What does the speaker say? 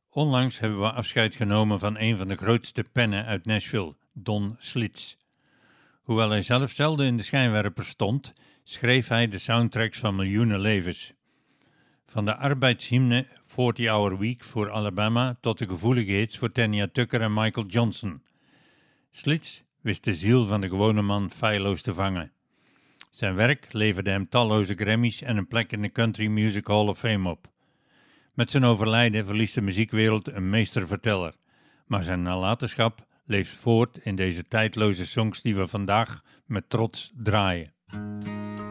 Onlangs hebben we afscheid genomen van een van de grootste pennen uit Nashville, Don Schlitz. Hoewel hij zelf zelden in de schijnwerpers stond, schreef hij de soundtracks van miljoenen levens. Van de arbeidshymne 40-Hour Week voor Alabama tot de gevoelige hits voor Tanya Tucker en Michael Johnson. Schlitz wist de ziel van de gewone man feilloos te vangen. Zijn werk leverde hem talloze Grammys en een plek in de Country Music Hall of Fame op. Met zijn overlijden verliest de muziekwereld een meesterverteller, maar zijn nalatenschap leeft voort in deze tijdloze songs die we vandaag met trots draaien.